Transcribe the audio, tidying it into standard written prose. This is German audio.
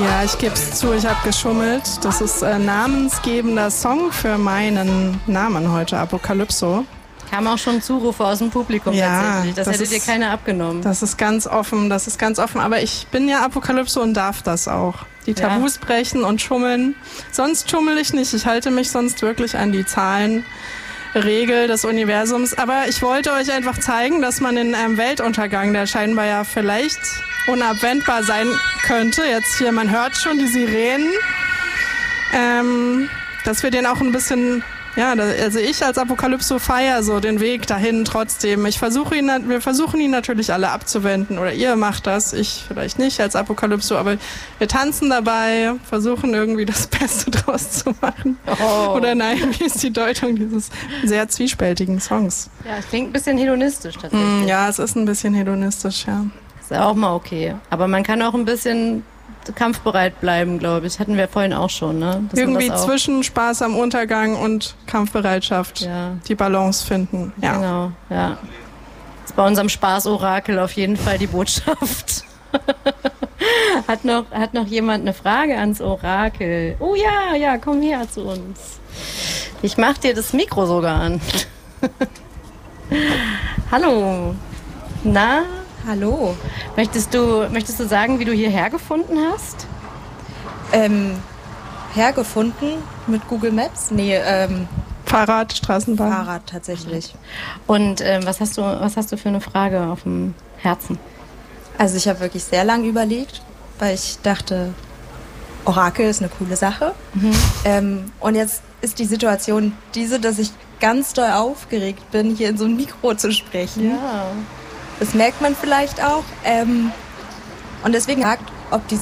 Ja, ich gebe es zu, ich habe geschummelt. Das ist ein namensgebender Song für meinen Namen heute, Apokalypso. Kam auch schon Zurufe aus dem Publikum tatsächlich. Das hätte dir keiner abgenommen. Das ist ganz offen. Aber ich bin ja Apokalypso und darf das auch. Die Tabus brechen und schummeln. Sonst schummel ich nicht. Ich halte mich sonst wirklich an die Zahlenregel des Universums. Aber ich wollte euch einfach zeigen, dass man in einem Weltuntergang, der scheinbar ja vielleicht unabwendbar sein könnte, jetzt hier, man hört schon die Sirenen, dass wir den auch ein bisschen, also ich als Apokalypso feiere so den Weg dahin trotzdem. Wir versuchen ihn natürlich alle abzuwenden, oder ihr macht das, ich vielleicht nicht als Apokalypso, aber wir tanzen dabei, versuchen irgendwie das Beste draus zu machen. Oh. Oder nein, wie ist die Deutung dieses sehr zwiespältigen Songs? Ja, es klingt ein bisschen hedonistisch tatsächlich. Ja, es ist ein bisschen hedonistisch, ja. Ist auch mal okay. Aber man kann auch ein bisschen kampfbereit bleiben, glaube ich. Hatten wir vorhin auch schon, ne? Irgendwie zwischen Spaß am Untergang und Kampfbereitschaft die Balance finden. Ja. Genau, ja. Das ist bei unserem Spaß-Orakel auf jeden Fall die Botschaft. Hat noch jemand eine Frage ans Orakel? Oh ja, komm her zu uns. Ich mach dir das Mikro sogar an. Hallo. Na? Hallo. Möchtest du sagen, wie du hierher gefunden hast? Hergefunden mit Google Maps? Nee, Fahrrad, Straßenbahn. Fahrrad tatsächlich. Und was hast du für eine Frage auf dem Herzen? Also ich habe wirklich sehr lange überlegt, weil ich dachte, Orakel ist eine coole Sache. Und jetzt ist die Situation diese, dass ich ganz doll aufgeregt bin, hier in so ein Mikro zu sprechen. Ja. Das merkt man vielleicht auch. Und deswegen ob die